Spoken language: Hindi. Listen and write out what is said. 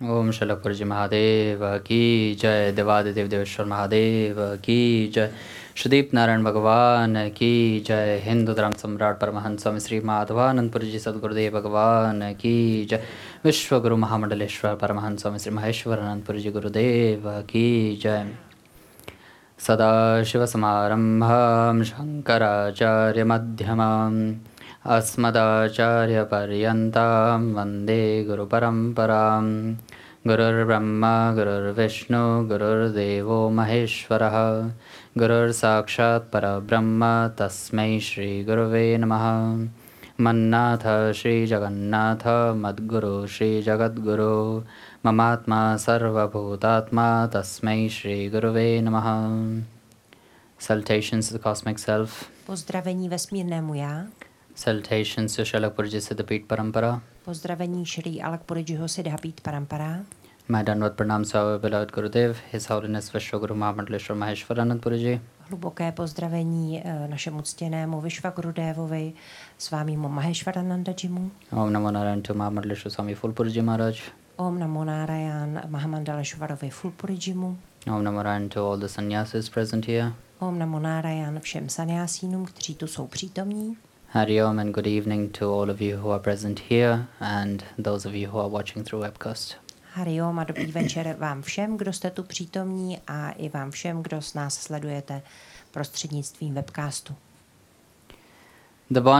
ओम शैलपुरजी महादेव की जय, देवादिदेव देवेश्वर महादेव की जय, श्रीदीप नारायण भगवान की जय, हिंदू धर्म सम्राट परमहंस स्वामी श्री माधवानंदपुरी जी सद्गुरुदेव भगवान की जय, विश्वगुरु महामंडलेश्वर परमहंस स्वामी श्री महेश्वरानंदपुरी जी गुरुदेव की जय। सदाशिवसमारम्भां शङ्कराचार्यमध्यमाम् अस्मदाचार्यपर्यन्तां वन्दे गुरुपरम्परां। गुरुर्ब्रह्मा गुरुर्विष्णु गुरुर्देवो महेश्वरः, गुरुर्साक्षात् परब्रह्म तस्मै श्रीगुरवे नमः। मन्नाथ श्रीजगन्नाथ मद्गुरु श्रीजगद्गुरु, ममात्मा सर्वभूतात्मा तस्मै श्रीगुरवे नमः। Salutations to the cosmic self. Pozdravení vesmírnému já. Salutations to Srila Purji Siddhapit Parampara. Pozdravení Shri Alakpurijiho Siddhapit Parampara. My Dandavat Pranam to our beloved Gurudev, His Holiness Vishwaguru Mahamandaleshwar Maheshwaranand Purji. Hluboké pozdravení našemu ctěnému Vishwagurudevovi, svámému Maheshwaranandajimu. Om Namo Narayan to Mahamandaleshwar Swami Fulpurji Maharaj. Om Namo Narayan Mahamandaleshwarovi Fulpurijimu. Om Namo Narayan to all the sannyasis present here. Om Namo Narayan všem sanyasínům, kteří tu jsou přítomní. Hari Om and good evening to all of you who are present here and those of you who are watching through webcast. Hari Om a dobrý večer vám všem, kdo jste tu přítomní, a i vám všem, kdo s nás sledujete prostřednictvím webcastu. The